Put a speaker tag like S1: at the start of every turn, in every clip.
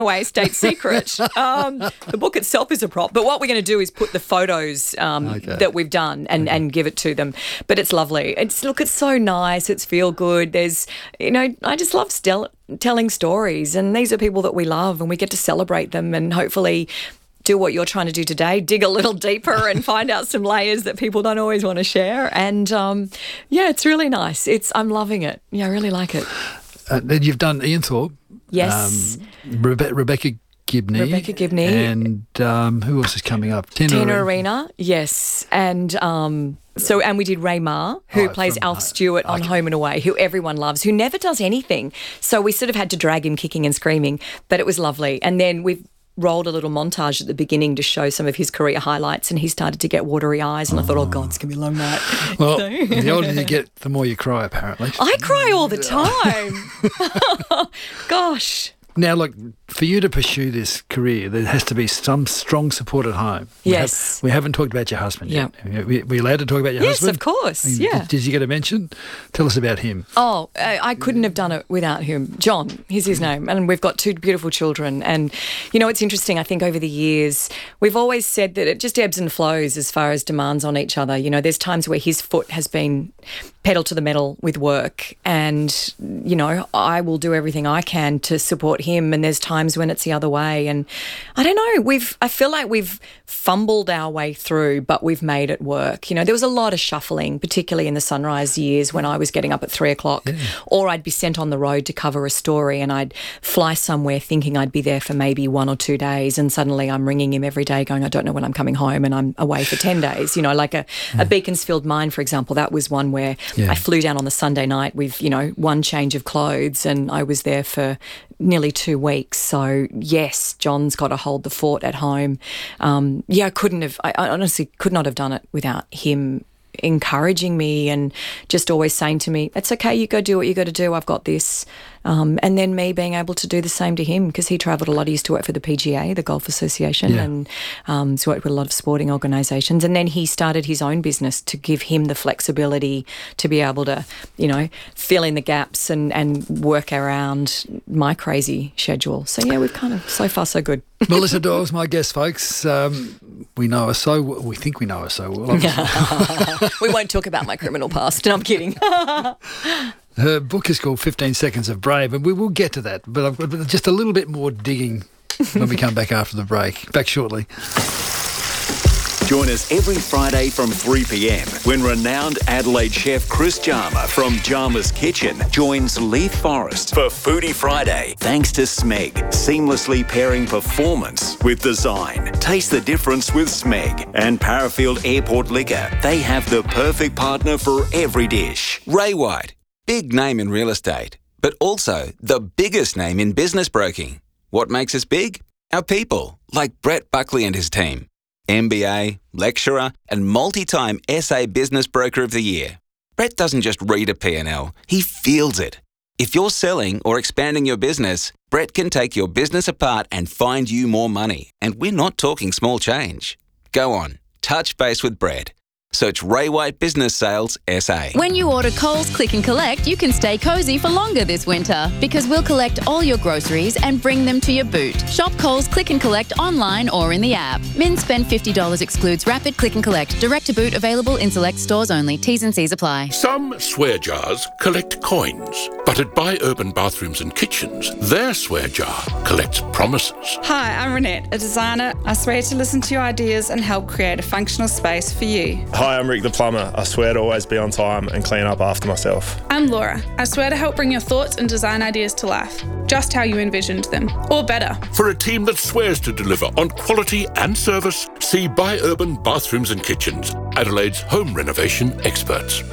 S1: away state secret. The book itself is a prop, but what we're going to do is put the photos that we've done and give it to them. But it's lovely. It's so nice. It's feel good. There's, I just love telling stories, and these are people that we love, and we get to celebrate them and hopefully do what you're trying to do today, dig a little deeper and find out some layers that people don't always want to share. And it's really nice. I'm loving it. Yeah, I really like it.
S2: Then you've done Ian Thorpe.
S1: Yes.
S2: Rebecca Gibney. And who else is coming up?
S1: Tina Arena. Yes. And and we did Ray Ma, who plays Alf Stewart on Home and Away, who everyone loves, who never does anything. So we sort of had to drag him kicking and screaming, but it was lovely. And then we've rolled a little montage at the beginning to show some of his career highlights, and he started to get watery eyes, and I thought, oh God, it's going to be a long night.
S2: Well, the older you get, the more you cry, apparently.
S1: I cry all the time. Gosh.
S2: Now, look, for you to pursue this career, there has to be some strong support at home.
S1: Yes.
S2: We haven't talked about your husband yet. We're allowed to talk about your husband?
S1: Yes, of course, yeah.
S2: Did you get a mention? Tell us about him.
S1: Oh, I couldn't have done it without him. John, he's his name, and we've got 2 beautiful children. And, it's interesting, I think over the years, we've always said that it just ebbs and flows as far as demands on each other. There's times where his foot has been pedal to the metal with work, and I will do everything I can to support him, and there's times when it's the other way. And I don't know, I feel like we've fumbled our way through, but we've made it work. There was a lot of shuffling, particularly in the Sunrise years when I was getting up at 3:00 or I'd be sent on the road to cover a story, and I'd fly somewhere thinking I'd be there for maybe 1 or 2 days, and suddenly I'm ringing him every day going, I don't know when I'm coming home, and I'm away for 10 days. Like a Beaconsfield Mine, for example, that was one where I flew down on the Sunday night with, one change of clothes, and I was there for nearly 2 weeks. So, yes, John's got to hold the fort at home. I honestly could not have done it without him encouraging me and just always saying to me, it's okay, you go do what you got to do, I've got this. And then me being able to do the same to him, because he travelled a lot. He used to work for the PGA, the Golf Association, and he's worked with a lot of sporting organisations. And then he started his own business to give him the flexibility to be able to, fill in the gaps and work around my crazy schedule. So, we've kind of, so far, so good.
S2: Melissa Doyle's my guest, folks. We think we know her so well.
S1: We won't talk about my criminal past. No, I'm kidding.
S2: Her book is called 15 Seconds of Brave, and we will get to that, but I've got just a little bit more digging when we come back after the break. Back shortly.
S3: Join us every Friday from 3 p.m. when renowned Adelaide chef Chris Jarma from Jarma's Kitchen joins Leith Forrest for Foodie Friday. Thanks to Smeg, seamlessly pairing performance with design. Taste the difference with Smeg and Parafield Airport Liquor. They have the perfect partner for every dish.
S4: Ray White, big name in real estate, but also the biggest name in business broking. What makes us big? Our people, like Brett Buckley and his team. MBA, lecturer, and multi-time SA Business Broker of the Year. Brett doesn't just read a P&L, he feels it. If you're selling or expanding your business, Brett can take your business apart and find you more money. And we're not talking small change. Go on, touch base with Brett. Search Ray White Business Sales SA.
S5: When you order Coles Click and Collect, you can stay cosy for longer this winter, because we'll collect all your groceries and bring them to your boot. Shop Coles Click and Collect online or in the app. Min spend $50 excludes rapid click and collect. Direct to boot available in select stores only. T's and C's apply.
S6: Some swear jars collect coins, but at Buy Urban Bathrooms and Kitchens, their swear jar collects promises.
S7: Hi, I'm Renette, a designer. I swear to listen to your ideas and help create a functional space for you.
S8: Hi, I'm Rick the plumber. I swear to always be on time and clean up after myself.
S7: I'm Laura. I swear to help bring your thoughts and design ideas to life, just how you envisioned them, or better.
S6: For a team that swears to deliver on quality and service, see Buy Urban Bathrooms and Kitchens, Adelaide's home renovation experts.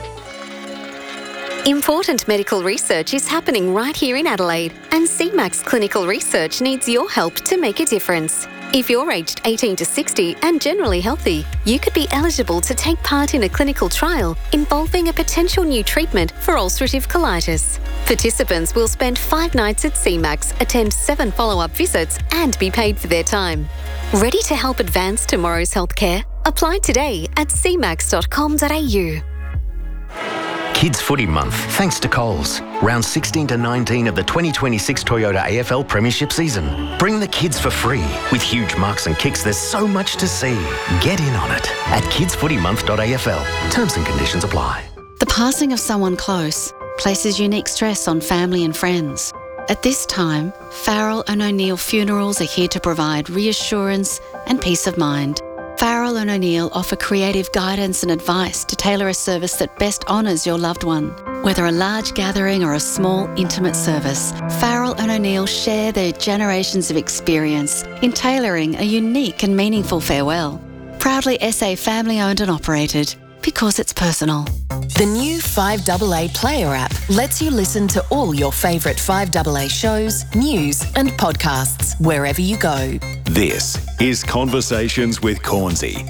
S9: Important medical research is happening right here in Adelaide, and CMAX Clinical Research needs your help to make a difference. If you're aged 18 to 60 and generally healthy, you could be eligible to take part in a clinical trial involving a potential new treatment for ulcerative colitis. Participants will spend 5 nights at CMAX, attend 7 follow-up visits and be paid for their time. Ready to help advance tomorrow's healthcare? Apply today at cmax.com.au.
S10: Kids Footy Month, thanks to Coles. Round 16 to 19 of the 2026 Toyota AFL Premiership season. Bring the kids for free. With huge marks and kicks, there's so much to see. Get in on it at kidsfootymonth.afl. Terms and conditions apply.
S11: The passing of someone close places unique stress on family and friends. At this time, Farrell and O'Neill Funerals are here to provide reassurance and peace of mind. Farrell and O'Neill offer creative guidance and advice to tailor a service that best honours your loved one. Whether a large gathering or a small, intimate service, Farrell and O'Neill share their generations of experience in tailoring a unique and meaningful farewell. Proudly SA family-owned and operated, because it's personal.
S12: The new 5AA Player app lets you listen to all your favourite 5AA shows, news and podcasts wherever you go.
S3: This is Conversations with Cornsey.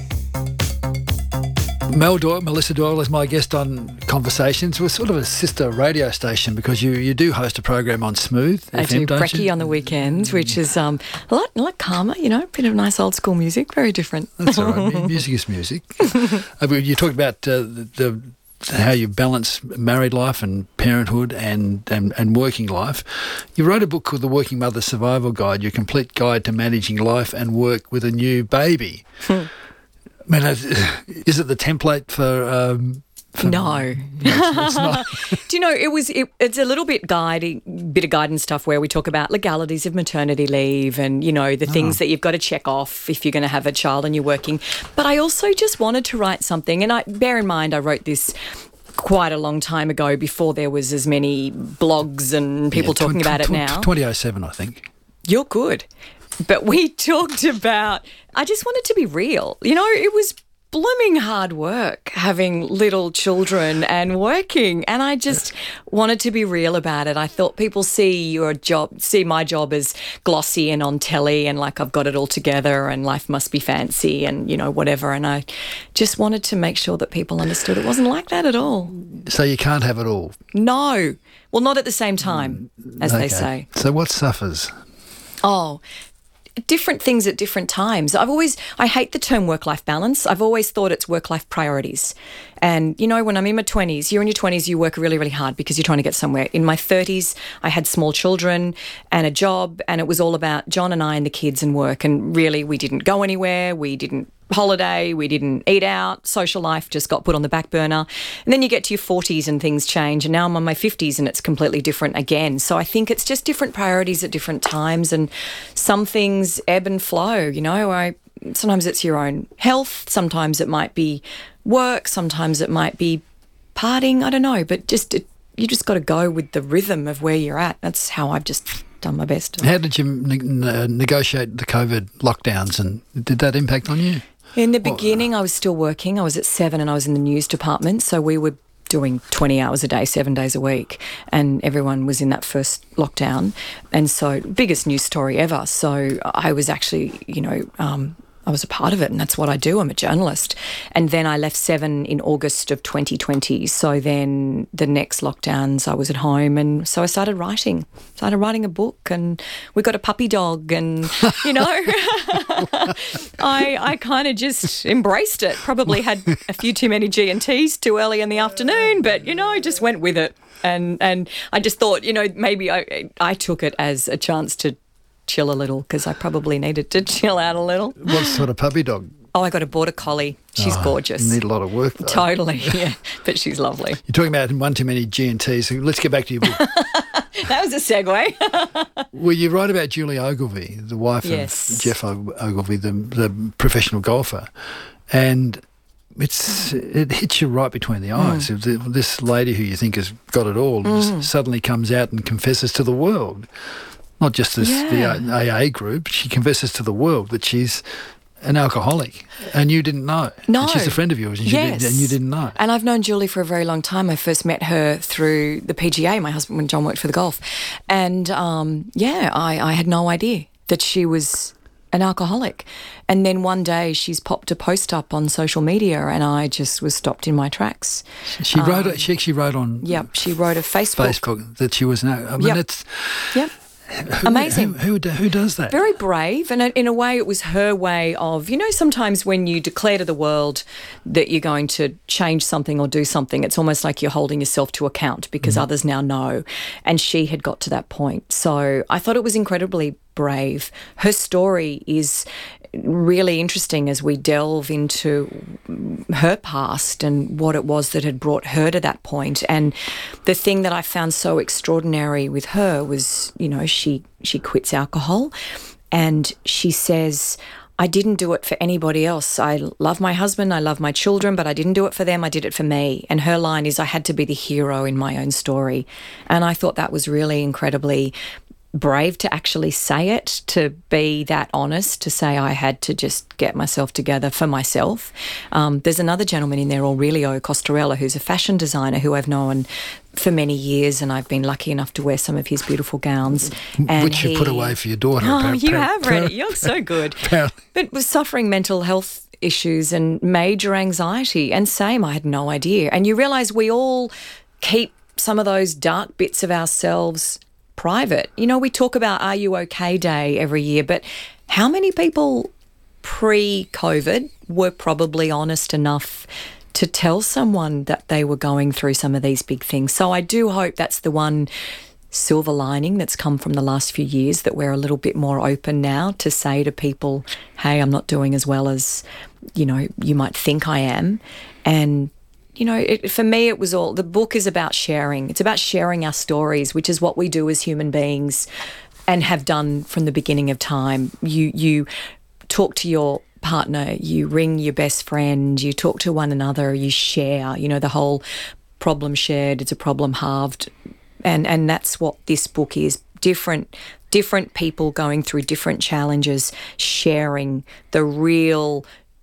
S2: Melissa Doyle is my guest on Conversations. We're sort of a sister radio station because you do host a program on Smooth
S1: I
S2: FM,
S1: do
S2: don't
S1: Brekkie
S2: you?
S1: on the weekends, which is a lot calmer, a bit of nice old school music, very different.
S2: That's all right. Music is music. You talked about how you balance married life and parenthood and working life. You wrote a book called The Working Mother Survival Guide, Your Complete Guide to Managing Life and Work with a New Baby. I mean, is it the template for
S1: no,
S2: it's not.
S1: Do you know, it's a little bit bit of guidance stuff where we talk about legalities of maternity leave and, the things that you've got to check off if you're going to have a child and you're working. But I also just wanted to write something, and bear in mind I wrote this quite a long time ago before there was as many blogs and people talking about it now.
S2: 2007, I think.
S1: You're good. But we talked about, I just wanted to be real. It was blooming hard work having little children and working, and I just wanted to be real about it. I thought people see my job as glossy and on telly and like I've got it all together and life must be fancy and whatever, and I just wanted to make sure that people understood it wasn't like that at all.
S2: So you can't have it all?
S1: No. Well, not at the same time, as they say.
S2: So what suffers?
S1: Different things at different times. I hate the term work-life balance. I've always thought it's work-life priorities. And, when I'm in my 20s, you're in your 20s, you work really, really hard because you're trying to get somewhere. In my 30s, I had small children and a job, and it was all about John and I and the kids and work. And really, we didn't go anywhere. We didn't holiday. We didn't eat out. Social life just got put on the back burner. And then you get to your 40s and things change. And now I'm on my 50s and it's completely different again. So I think it's just different priorities at different times, and some things ebb and flow. Sometimes it's your own health. Sometimes it might be work. Sometimes it might be partying. I don't know. But you just got to go with the rhythm of where you're at. That's how I've just done my best.
S2: How did you negotiate the COVID lockdowns, and did that impact on you?
S1: In the beginning, I was still working. I was at 7 and I was in the news department. So we were doing 20 hours a day, 7 days a week, and everyone was in that first lockdown. And so biggest news story ever. So I was actually, I was a part of it, and that's what I do. I'm a journalist. And then I left 7 in August of 2020. So then the next lockdowns, I was at home, and so I started writing a book, and we got a puppy dog, and, I kind of just embraced it. Probably had a few too many G&Ts too early in the afternoon, but, I just went with it. And I just thought, maybe I took it as a chance to chill a little, because I probably needed to chill out a little.
S2: What sort of puppy dog?
S1: Oh, I got a border collie. She's gorgeous.
S2: Need a lot of work, though.
S1: Totally, yeah. But she's lovely.
S2: You're talking about one too many G&Ts, so let's get back to your book.
S1: That was a segue.
S2: Well, you write about Julie Ogilvie, the wife of Jeff Ogilvie, the professional golfer, and it hits you right between the eyes. This lady who you think has got it all suddenly comes out and confesses to the world. Not just the AA group, she confesses to the world that she's an alcoholic, and you didn't know.
S1: No.
S2: And she's a friend of yours, and you didn't know.
S1: And I've known Julie for a very long time. I first met her through the PGA, my husband, when John worked for the golf. And, I had no idea that she was an alcoholic. And then one day she's popped a post up on social media, and I just was stopped in my tracks.
S2: She actually wrote on...
S1: Yep, she wrote a Facebook
S2: that she was an...
S1: Yep. Amazing.
S2: Who does that?
S1: Very brave. And in a way, it was her way of, sometimes when you declare to the world that you're going to change something or do something, it's almost like you're holding yourself to account because others now know. And she had got to that point. So I thought it was incredibly brave. Her story is really interesting as we delve into her past and what it was that had brought her to that point. And the thing that I found so extraordinary with her was, she quits alcohol and she says, I didn't do it for anybody else. I love my husband, I love my children, but I didn't do it for them, I did it for me. And her line is, I had to be the hero in my own story. And I thought that was really incredibly brave to actually say it, to be that honest, to say I had to just get myself together for myself. There's another gentleman in there, Aurelio Costarella, who's a fashion designer who I've known for many years, and I've been lucky enough to wear some of his beautiful gowns. And
S2: which you put away for your daughter.
S1: Oh, you have read it. You're so good. But was suffering mental health issues and major anxiety. And same, I had no idea. And you realise we all keep some of those dark bits of ourselves private. We talk about Are You OK Day every year, but how many people pre-COVID were probably honest enough to tell someone that they were going through some of these big things? So I do hope that's the one silver lining that's come from the last few years, that we're a little bit more open now to say to people, hey, I'm not doing as well as, you might think I am. And for me, it was all, the book is about sharing. It's about sharing our stories, which is what we do as human beings and have done from the beginning of time. You talk to your partner, you ring your best friend, you talk to one another, you share, the whole problem shared, it's a problem halved. And that's what this book is. Different people going through different challenges, sharing the real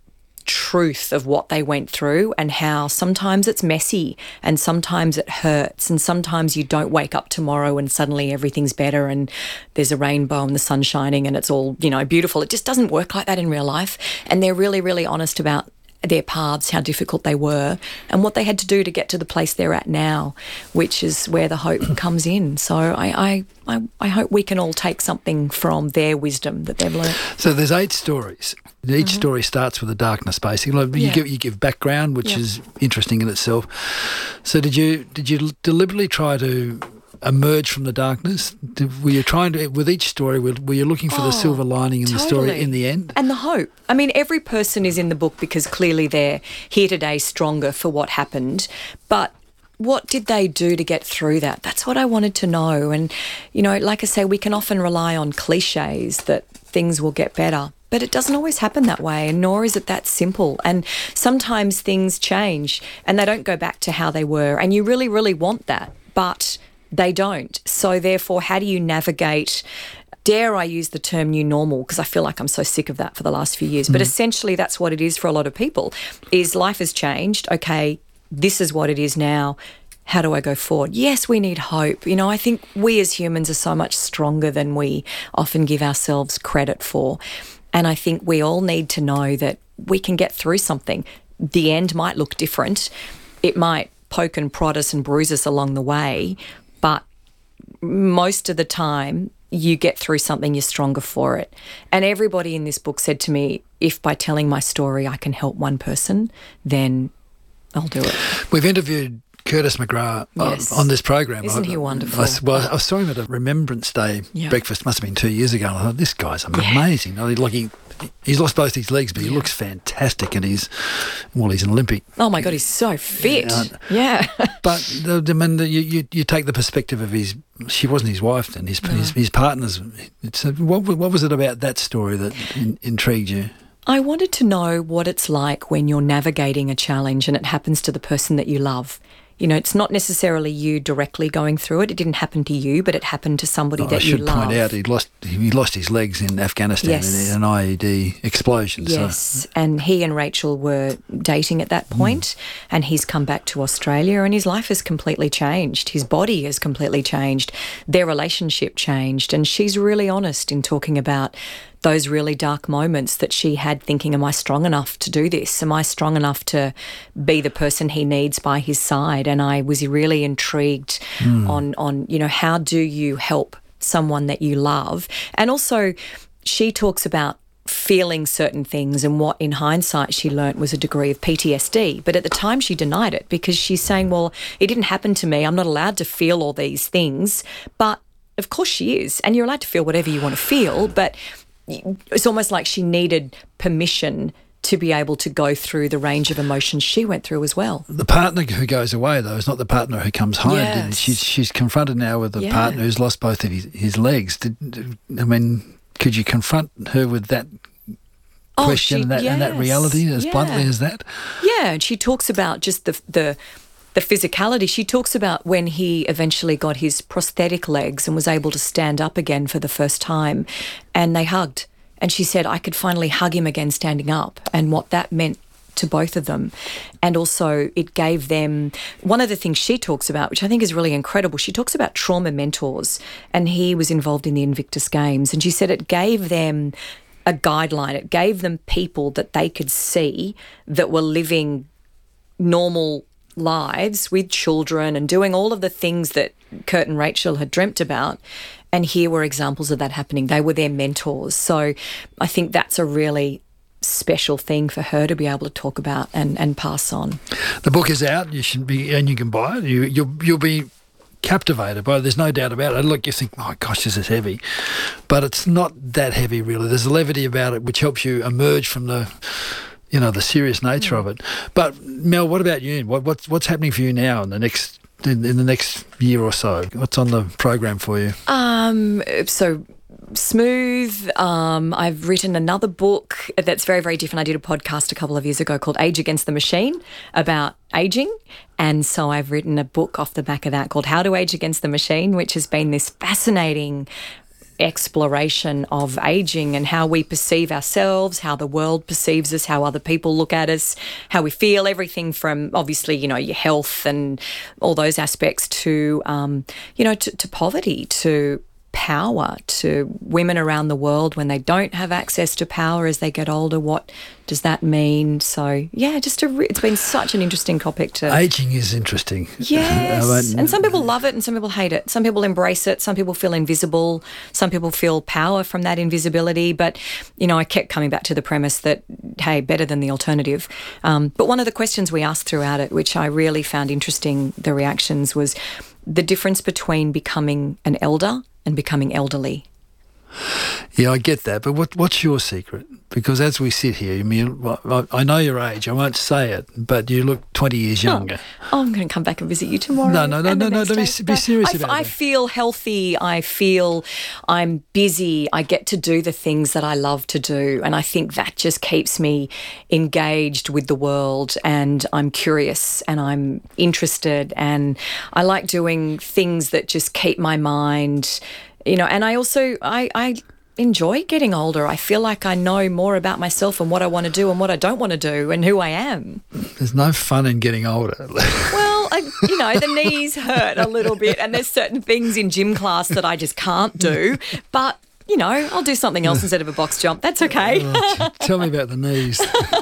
S1: truth of what they went through and how sometimes it's messy and sometimes it hurts and sometimes you don't wake up tomorrow and suddenly everything's better and there's a rainbow and the sun's shining and it's all, beautiful. It just doesn't work like that in real life. And they're really, really honest about their paths, how difficult they were and what they had to do to get to the place they're at now, which is where the hope comes in. So I hope we can all take something from their wisdom that they've learned.
S2: So there's 8 stories. Each story starts with a darkness, basically. You give background, which is interesting in itself. So did you deliberately try to emerge from the darkness? Were you trying to, with each story, were you looking for the silver lining in the story in the end?
S1: And the hope. I mean, every person is in the book because clearly they're here today stronger for what happened. But what did they do to get through that? That's what I wanted to know. And, like I say, we can often rely on cliches that things will get better. But it doesn't always happen that way, and nor is it that simple. And sometimes things change and they don't go back to how they were. And you really, really want that, but they don't. So therefore, how do you navigate, dare I use the term new normal, because I feel like I'm so sick of that for the last few years. But essentially that's what it is for a lot of people, is life has changed. Okay, this is what it is now. How do I go forward? Yes, we need hope. I think we as humans are so much stronger than we often give ourselves credit for. And I think we all need to know that we can get through something. The end might look different. It might poke and prod us and bruise us along the way, but most of the time you get through something, you're stronger for it. And everybody in this book said to me, if by telling my story I can help one person, then I'll do it.
S2: We've interviewed Curtis McGrath on this program.
S1: Isn't he wonderful?
S2: I saw him at a Remembrance Day breakfast, must have been 2 years ago, and I thought, this guy's amazing. He's lost both his legs, but he looks fantastic, and he's an Olympic.
S1: Oh my God, he's so fit.
S2: But you take the perspective of she wasn't his wife then, his partner's. What was it about that story that intrigued you?
S1: I wanted to know what it's like when you're navigating a challenge and it happens to the person that you love. It's not necessarily you directly going through it. It didn't happen to you, but it happened to somebody that you love.
S2: I should point out he lost his legs in Afghanistan in an IED explosion.
S1: Yes, and he and Rachel were dating at that point, and he's come back to Australia and his life has completely changed. His body has completely changed. Their relationship changed, and she's really honest in talking about those really dark moments that she had, thinking, am I strong enough to do this? Am I strong enough to be the person he needs by his side? And I was really intrigued on how do you help someone that you love. And also she talks about feeling certain things and what in hindsight she learnt was a degree of PTSD. But at the time she denied it because she's saying, well, it didn't happen to me. I'm not allowed to feel all these things. But of course she is. And you're allowed to feel whatever you want to feel. But it's almost like she needed permission to be able to go through the range of emotions she went through as well.
S2: The partner who goes away, though, is not the partner who comes home.
S1: Yes.
S2: She's confronted now with a partner who's lost both of his legs. Could you confront her with that question and that reality as bluntly as that?
S1: Yeah, and she talks about just the physicality. She talks about when he eventually got his prosthetic legs and was able to stand up again for the first time, and they hugged. And she said, I could finally hug him again standing up, and what that meant to both of them. And also it gave them, one of the things she talks about, which I think is really incredible, she talks about trauma mentors, and he was involved in the Invictus Games. And she said it gave them a guideline. It gave them people that they could see that were living normal lives with children and doing all of the things that Kurt and Rachel had dreamt about. And here were examples of that happening. They were their mentors. So I think that's a really special thing for her to be able to talk about and pass on.
S2: The book is out. You can buy it. You'll be captivated by it. There's no doubt about it. Look, you think, oh gosh, this is heavy, but it's not that heavy really. There's a levity about it which helps you emerge from the serious nature of it. But Mel, what about you? What's happening for you now in the next year or so? What's on the program for you?
S1: So smooth. I've written another book that's very, very different. I did a podcast a couple of years ago called Age Against the Machine about aging. And so I've written a book off the back of that called How to Age Against the Machine, which has been this fascinating exploration of aging and how we perceive ourselves, how the world perceives us, how other people look at us, how we feel, everything from obviously, your health and all those aspects to, to poverty, to power, to women around the world when they don't have access to power as they get older. What does that mean? So, yeah, it's been such an interesting topic to...
S2: Ageing is interesting.
S1: Yes, and some people love it and some people hate it. Some people embrace it. Some people feel invisible. Some people feel power from that invisibility. But, I kept coming back to the premise that, hey, better than the alternative. But one of the questions we asked throughout it, which I really found interesting, the reactions, was the difference between becoming an elder and becoming elderly.
S2: Yeah, I get that. But what's your secret? Because as we sit here, I know your age. I won't say it, but you look 20 years younger.
S1: Oh, I'm going to come back and visit you tomorrow.
S2: No. Be serious about it.
S1: I feel healthy. I feel I'm busy. I get to do the things that I love to do. And I think that just keeps me engaged with the world. And I'm curious and I'm interested. And I like doing things that just keep my mind... and I also, I enjoy getting older. I feel like I know more about myself and what I want to do and what I don't want to do and who I am.
S2: There's no fun in getting older.
S1: Well, the knees hurt a little bit and there's certain things in gym class that I just can't do. But, I'll do something else instead of a box jump. That's okay.
S2: Tell me about the knees.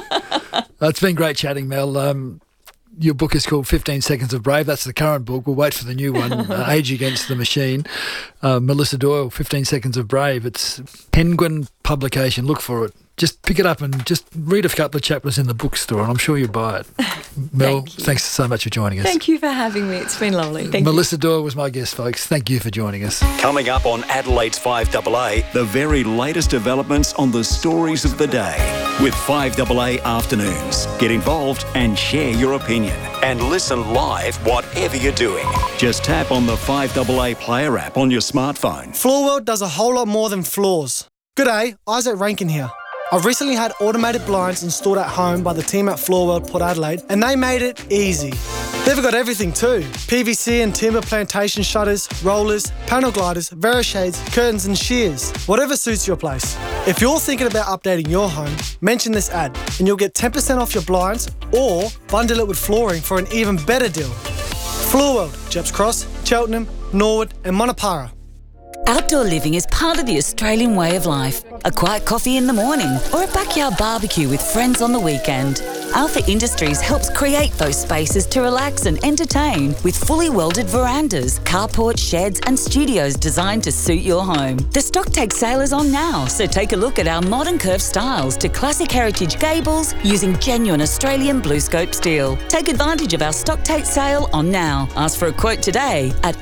S2: It's been great chatting, Mel. Your book is called 15 Seconds of Brave. That's the current book. We'll wait for the new one, Age Against the Machine. Melissa Doyle, 15 Seconds of Brave. It's Penguin publication. Look for it. Just pick it up and just read a couple of chapters in the bookstore and I'm sure you'll buy it. Mel, thanks so much for joining us.
S1: Thank you for having me. It's been lovely. Thank you.
S2: Melissa Doyle was my guest, folks. Thank you for joining us.
S3: Coming up on Adelaide's 5AA, the very latest developments on the stories of the day with 5AA Afternoons. Get involved and share your opinion and listen live whatever you're doing. Just tap on the 5AA Player app on your smartphone.
S13: Floorworld does a whole lot more than floors. G'day, Isaac Rankin here. I've recently had automated blinds installed at home by the team at Floorworld Port Adelaide and they made it easy. They've got everything too. PVC and timber plantation shutters, rollers, panel gliders, Verishades, curtains and shears. Whatever suits your place. If you're thinking about updating your home, mention this ad and you'll get 10% off your blinds or bundle it with flooring for an even better deal. Floorworld, Jeps Cross, Cheltenham, Norwood and Monopara.
S14: Outdoor living is part of the Australian way of life. A quiet coffee in the morning or a backyard barbecue with friends on the weekend. Alpha Industries helps create those spaces to relax and entertain with fully welded verandas, carports, sheds and studios designed to suit your home. The stock take sale is on now, so take a look at our modern curved styles to classic heritage gables using genuine Australian BlueScope steel. Take advantage of our stock take sale on now. Ask for a quote today at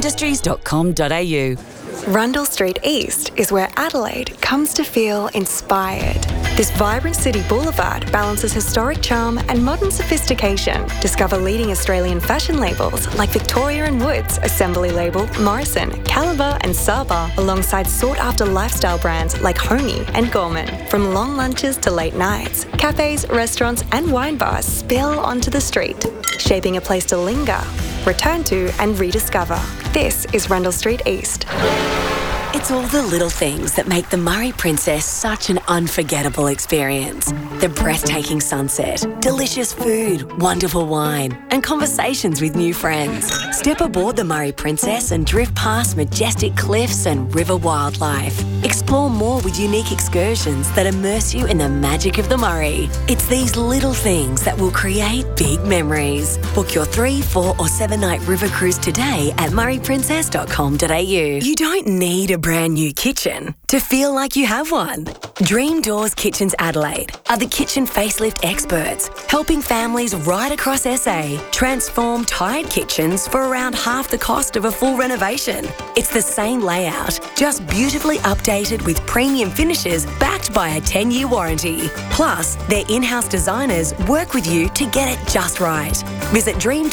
S14: alphaindustries.com.au.
S15: Rundle Street East is where Adelaide comes to feel inspired. This vibrant city boulevard balances historic charm and modern sophistication. Discover leading Australian fashion labels like Victoria & Woods, Assembly Label, Morrison, Caliber and Saba, alongside sought-after lifestyle brands like Homey and Gorman. From long lunches to late nights, cafes, restaurants and wine bars spill onto the street, shaping a place to linger, return to and rediscover. This is Rundle Street East.
S16: It's all the little things that make the Murray Princess such an unforgettable experience. The breathtaking sunset, delicious food, wonderful wine, and conversations with new friends. Step aboard the Murray Princess and drift past majestic cliffs and river wildlife. Explore more with unique excursions that immerse you in the magic of the Murray. It's these little things that will create big memories. Book your 3, 4 or 7 night river cruise today at murrayprincess.com.au. You don't need a brand new kitchen to feel like you have one. Dream Doors Kitchens Adelaide are the kitchen facelift experts, helping families right across SA transform tired kitchens for around half the cost of a full renovation. It's the same layout, just beautifully updated with premium finishes backed by a 10-year warranty. Plus, their in-house designers work with you to get it just right. Visit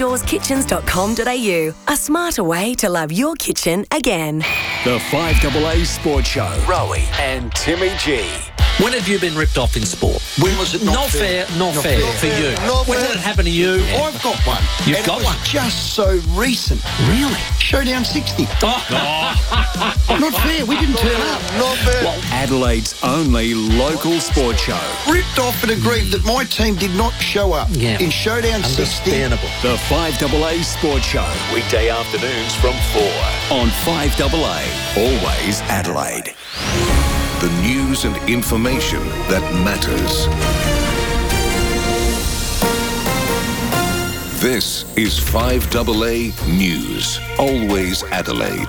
S16: dreamdoorskitchens.com.au, a smarter way to love your kitchen again.
S3: The 5AA Sports Show. Rowie and Timmy G.
S17: When have you been ripped off in sport? When was it not fair? Not fair for you. When did it happen to you?
S18: I've got one.
S17: You've
S18: and
S17: got
S18: it was
S17: one?
S18: just so recent.
S17: Really?
S18: Showdown 60. Not fair. We didn't turn up. Not fair.
S3: Well, Adelaide's only local sports show.
S18: Ripped off and aggrieved that my team did not show up in Showdown 60.
S17: Understandable.
S3: The 5AA Sports Show. Weekday afternoons from 4 on 5AA. Always Adelaide.
S19: The news and information that matters. This is 5AA News. Always Adelaide.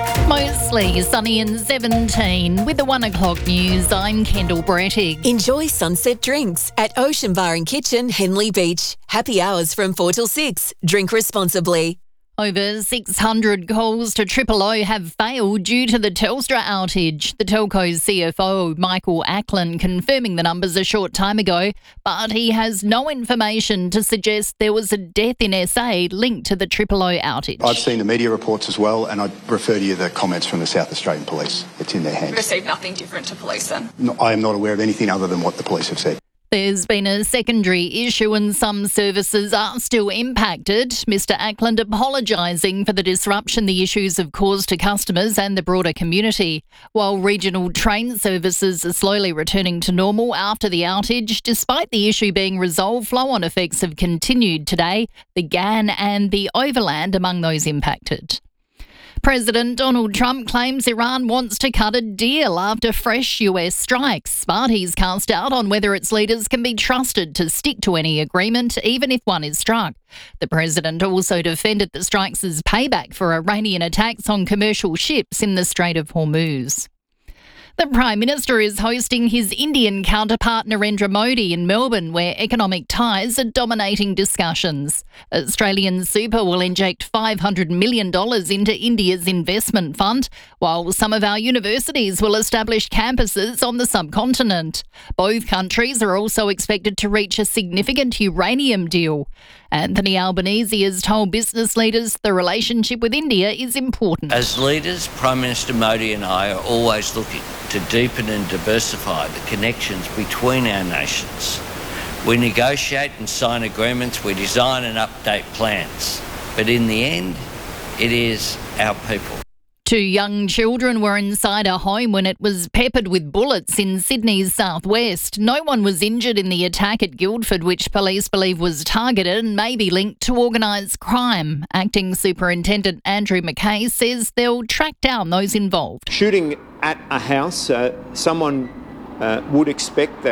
S20: Mostly sunny and 17. With the 1 o'clock news, I'm Kendall Brettig.
S21: Enjoy sunset drinks at Ocean Bar and Kitchen, Henley Beach. Happy hours from 4 till 6. Drink responsibly.
S20: Over 600 calls to Triple O have failed due to the Telstra outage. The telco's CFO, Michael Ackland, confirming the numbers a short time ago, but he has no information to suggest there was a death in SA linked to the Triple O outage.
S22: I've seen the media reports as well, and I'd refer to you the comments from the South Australian Police. It's in their hands.
S23: Received nothing different to police then?
S22: No, I am not aware of anything other than what the police have said.
S20: There's been a secondary issue and some services are still impacted. Mr Ackland apologising for the disruption the issues have caused to customers and the broader community. While regional train services are slowly returning to normal after the outage, despite the issue being resolved, flow-on effects have continued today, the GAN and the Overland among those impacted. President Donald Trump claims Iran wants to cut a deal after fresh US strikes, but he's cast doubt on whether its leaders can be trusted to stick to any agreement, even if one is struck. The president also defended the strikes as payback for Iranian attacks on commercial ships in the Strait of Hormuz. The Prime Minister is hosting his Indian counterpart Narendra Modi in Melbourne, where economic ties are dominating discussions. Australian Super will inject $500 million into India's investment fund, while some of our universities will establish campuses on the subcontinent. Both countries are also expected to reach a significant uranium deal. Anthony Albanese has told business leaders the relationship with India is important.
S24: As leaders, Prime Minister Modi and I are always looking to deepen and diversify the connections between our nations. We negotiate and sign agreements, we design and update plans. But in the end, it is our people.
S20: 2 young children were inside a home when it was peppered with bullets in Sydney's southwest. No one was injured in the attack at Guildford, which police believe was targeted and may be linked to organised crime. Acting Superintendent Andrew McKay says they'll track down those involved.
S25: Shooting at a house, someone would expect that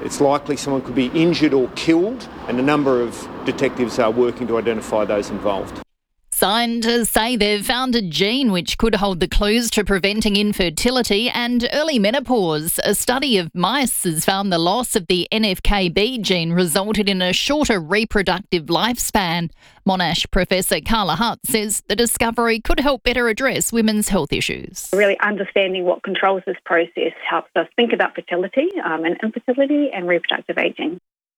S4: It's likely someone could be injured or killed, and a number of detectives are working to identify those involved.
S20: Scientists say they've found a gene which could hold the clues to preventing infertility and early menopause. A study of mice has found the loss of the NFKB gene resulted in a shorter reproductive lifespan. Monash Professor Carla Hutt says the discovery could help better address women's health issues.
S5: Really understanding what controls this process helps us think about fertility and infertility and reproductive ageing.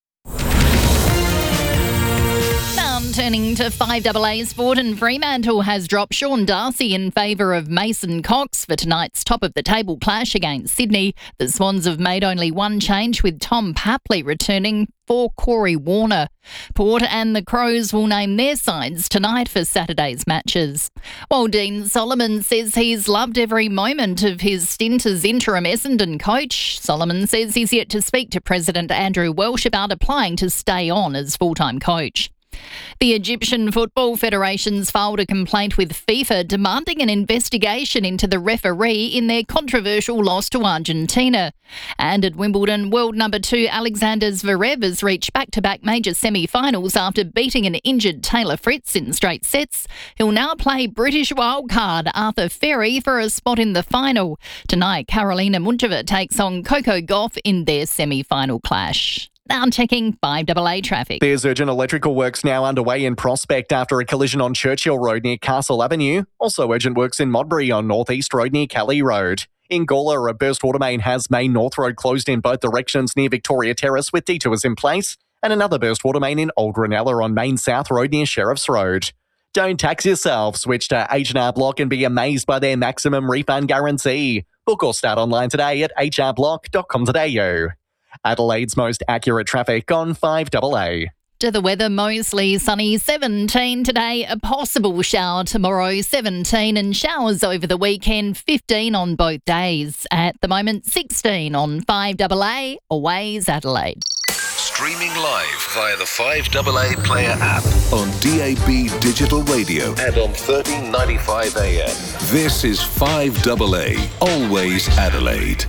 S20: Turning to 5AA sport, and Fremantle has dropped Sean Darcy in favour of Mason Cox for tonight's top-of-the-table clash against Sydney. The Swans have made only one change, with Tom Papley returning for Corey Warner. Port and the Crows will name their sides tonight for Saturday's matches. While Dean Solomon says he's loved every moment of his stint as interim Essendon coach, Solomon says he's yet to speak to President Andrew Welsh about applying to stay on as full-time coach. The Egyptian Football Federation's filed a complaint with FIFA demanding an investigation into the referee in their controversial loss to Argentina. And at Wimbledon, world number 2 Alexander Zverev has reached back-to-back major semi-finals after beating an injured Taylor Fritz in straight sets. He'll now play British wildcard Arthur Ferry for a spot in the final. Tonight, Karolina Muchova takes on Coco Gauff in their semi-final clash. Now checking 5AA traffic.
S7: There's urgent electrical works now underway in Prospect after a collision on Churchill Road near Castle Avenue. Also urgent works in Modbury on North East Road near Kelly Road. In Gawler, a burst water main has Main North Road closed in both directions near Victoria Terrace with detours in place, and another burst water main in Old Granella on Main South Road near Sheriff's Road. Don't tax yourself. Switch to H&R Block and be amazed by their maximum refund guarantee. Book or start online today at hrblock.com.au. Adelaide's most accurate traffic on 5AA.
S20: To the weather, mostly sunny, 17 today, a possible shower tomorrow, 17, and showers over the weekend, 15 on both days. At the moment, 16 on 5AA, Always Adelaide.
S19: Streaming live via the 5AA Player app on DAB Digital Radio and on 1395 AM. This is 5AA, Always Adelaide.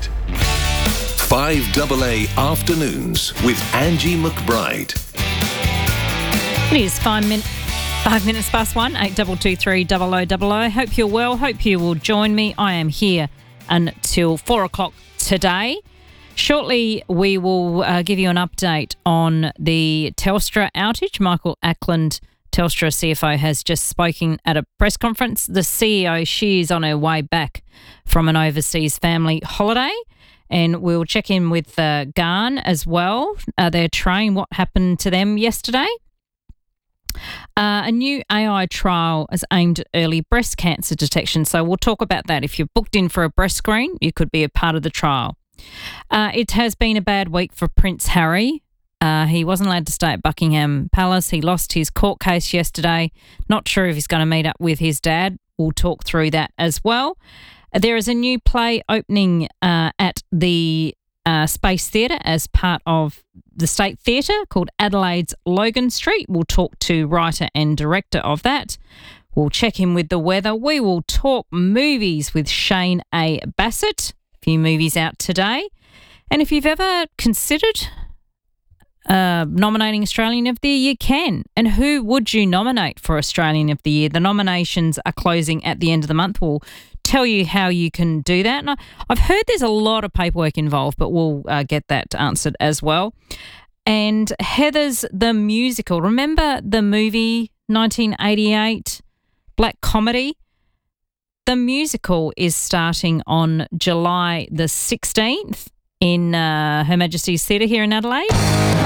S19: 5AA Afternoons with Angie McBride.
S8: It is 5 minutes past 1, 8223 0000. Hope you're well. Hope you will join me. I am here until 4 o'clock today. Shortly, we will give you an update on the Telstra outage. Michael Ackland, Telstra CFO, has just spoken at a press conference. The CEO, she is on her way back from an overseas family holiday. And we'll check in with Garn as well. Their train, what happened to them yesterday. A new AI trial is aimed at early breast cancer detection. So we'll talk about that. If you're booked in for a breast screen, you could be a part of the trial. It has been a bad week for Prince Harry. He wasn't allowed to stay at Buckingham Palace. He lost his court case yesterday. Not sure if he's going to meet up with his dad. We'll talk through that as well. There is a new play opening at the Space Theatre as part of the State Theatre called Adelaide's Logan Street. We'll talk to writer and director of that. We'll check in with the weather. We will talk movies with Shane A. Bassett. A few movies out today. And if you've ever considered nominating Australian of the Year, you can. And who would you nominate for Australian of the Year? The nominations are closing at the end of the month. We'll tell you how you can do that. And I've heard there's a lot of paperwork involved, but we'll get that answered as well. And Heathers the Musical. Remember the movie 1988, Black Comedy? The musical is starting on July the 16th in Her Majesty's Theatre here in Adelaide.